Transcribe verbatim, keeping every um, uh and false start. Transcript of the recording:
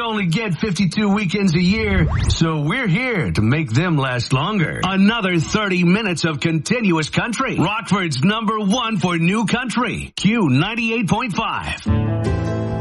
only get fifty-two weekends a year, so we're here to make them last longer. Another thirty minutes of continuous country. Rockford's number one for new country. Q ninety-eight point five.